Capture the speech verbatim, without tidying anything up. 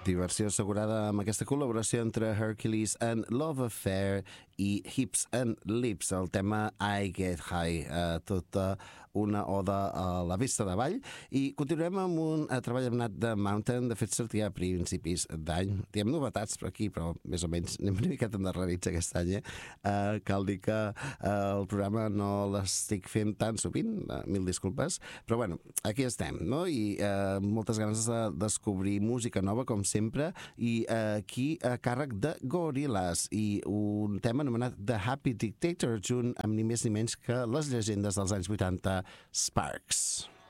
Diversió assegurada amb aquesta col·laboració entre Hercules and Love Affair i Hips and Lips, el tema I Get High, eh, tota una oda a la vista de ball. I continuem amb un eh, treball anomenat The Mountain. De fet, sortia a principis d'any. Diem novetats per aquí, però més o menys anem una miqueta endarrerits aquest any. Eh? Eh, cal dir que eh, el programa no l'estic fent tan sovint, eh, mil disculpes, però bueno, aquí estem, no? I eh, moltes ganes de descobrir música nova, com sempre, i eh, aquí a càrrec de Gorillaz i un tema anomenat The Happy Dictator, junt amb ni més ni menys que les llegendes dels anys vuitanta, Sparks.